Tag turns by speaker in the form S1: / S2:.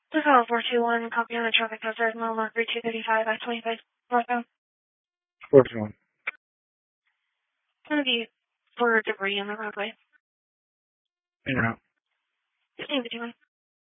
S1: This is 421, copy on the traffic hazard, mile mark 3235, I-25 northbound.
S2: 421.
S1: It's going to be for debris on the roadway.
S2: In and out.
S1: 1551.